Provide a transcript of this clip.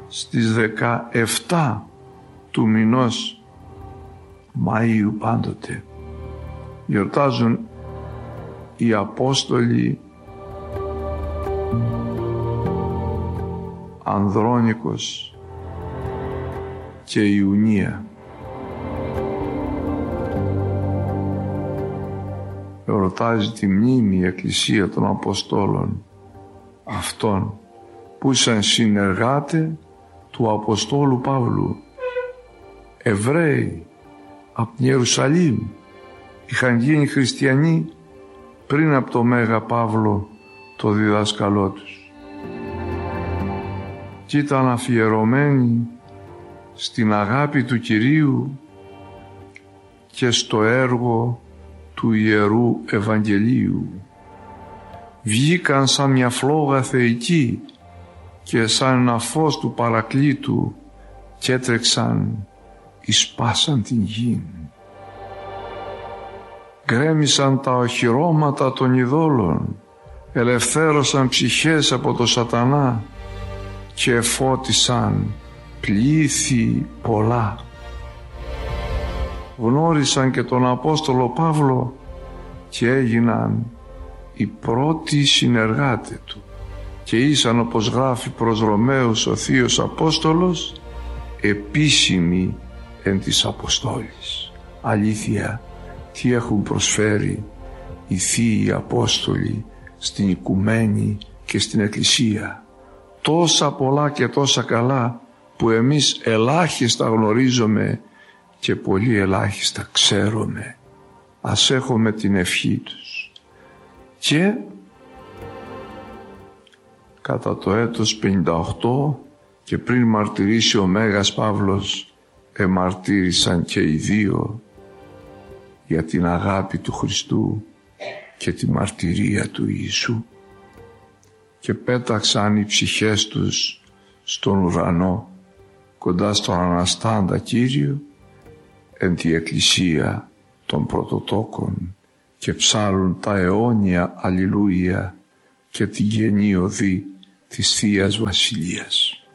στις 17 του μηνός Μαΐου πάντοτε γιορτάζουν οι Απόστολοι Ανδρώνικος και Ιουνία. Εορτάζει τη μνήμη η Εκκλησία των Αποστόλων, αυτών που ήσαν συνεργάτε του Αποστόλου Παύλου, Εβραίοι από την Ιερουσαλήμ, είχαν γίνει χριστιανοί πριν από το Μέγα Παύλο το διδάσκαλό τους, και ήταν αφιερωμένοι στην αγάπη του Κυρίου και στο έργο του Ιερού Ευαγγελίου. Βγήκαν σαν μια φλόγα θεϊκή και σαν ένα φως του Παρακλήτου και έτρεξαν, εισπάσαν την γη. Γκρέμισαν τα οχυρώματα των ειδόλων, ελευθέρωσαν ψυχές από το σατανά και εφώτισαν πλήθη πολλά. Γνώρισαν και τον Απόστολο Παύλο και έγιναν οι πρώτοι συνεργάτε του και ήσαν, όπως γράφει προς Ρωμαίους ο Θείος Απόστολος, επίσημοι εν της Αποστόλης. Αλήθεια, τι έχουν προσφέρει οι Θείοι Απόστολοι στην οικουμένη και στην Εκκλησία. Τόσα πολλά και τόσα καλά που εμείς ελάχιστα γνωρίζουμε και πολύ ελάχιστα ξέρουμε. Ας έχουμε την ευχή τους. Και κατά το έτος 58 και πριν μαρτυρήσει ο Μέγας Παύλος, εμαρτύρησαν και οι δύο για την αγάπη του Χριστού και τη μαρτυρία του Ιησού και πέταξαν οι ψυχές τους στον ουρανό κοντά στον Αναστάντα Κύριο εν τη Εκκλησία των Πρωτοτόκων και ψάλουν τα αιώνια αλληλούια και την Καινή Οδή της Θείας Βασιλείας.